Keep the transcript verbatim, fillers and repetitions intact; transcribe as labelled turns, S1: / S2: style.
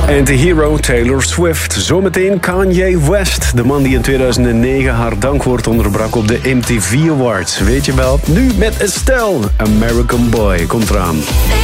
S1: Anti-hero Taylor Swift. Zometeen Kanye West. De man die in tweeduizend negen haar dankwoord onderbrak op de M T V Awards. Weet je wel? Nu met Estelle. American Boy komt eraan.